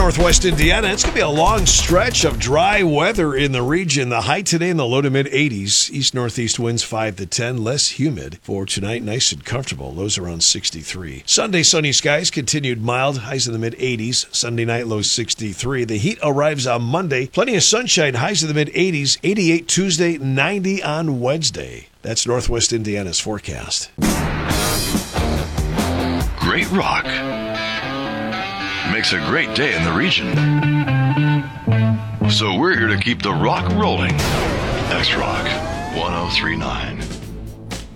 Northwest Indiana. It's going to be a long stretch of dry weather in the region. The high today in the low to mid 80s. East-northeast winds 5 to 10. Less humid for tonight. Nice and comfortable. Lows around 63. Sunday, sunny skies. Continued mild. Highs in the mid 80s. Sunday night, low 63. The heat arrives on Monday. Plenty of sunshine. Highs in the mid 80s. 88 Tuesday. 90 on Wednesday. That's Northwest Indiana's forecast. Great rock makes a great day in the region. So we're here to keep the rock rolling. X-Rock 1039.